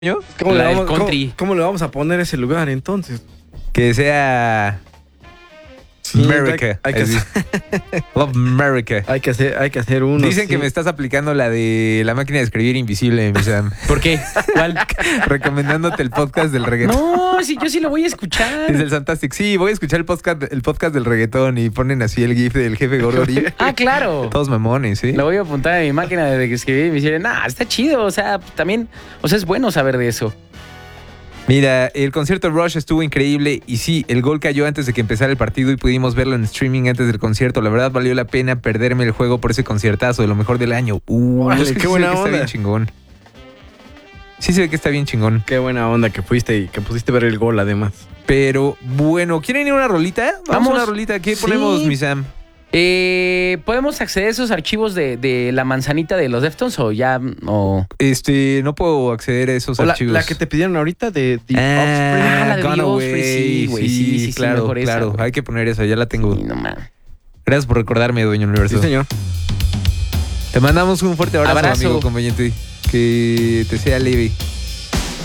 ¿Cómo La le del vamos, country. ¿cómo le vamos a poner ese lugar entonces? Que sea Sí, America. hay que así. Love America. Hay que hacer uno. Dicen que me estás aplicando la de la máquina de escribir invisible, mi Sam. ¿Por qué? ¿Cuál? Recomendándote el podcast del reggaetón. No, sí, yo sí lo voy a escuchar. Es el Fantastic. Sí, voy a escuchar el podcast del reggaetón y ponen así el gif del jefe Gorgori. Ah, claro. Todos mamones, ¿sí? Lo voy a apuntar a mi máquina de escribir y me dicen, nah, está chido. O sea, también, o sea, es bueno saber de eso. Mira, el concierto de Rush estuvo increíble y sí, el gol cayó antes de que empezara el partido y pudimos verlo en streaming antes del concierto. La verdad valió la pena perderme el juego por ese conciertazo, de lo mejor del año. Órale, Es que qué sí buena se ve que onda. está bien chingón. Sí se ve que está bien chingón. Qué buena onda que fuiste y que pudiste ver el gol además. Pero bueno, ¿quieren ir a una rolita? Vamos a una rolita. ¿Qué Sí. ponemos, mi Sam? ¿Podemos acceder a esos archivos de la manzanita de los Deftones o ya? O... No puedo acceder a esos O archivos. la que te pidieron ahorita de The Ah, la de Gone The Away. Offspring, sí, güey, sí, claro, mejor esa, claro. güey. Hay que poner esa, ya la tengo. Sí, no mames. Gracias por recordarme, Dueño Universo. Sí, señor. Te mandamos un fuerte abrazo, Abrazo. amigo, compañente. Que te sea leve.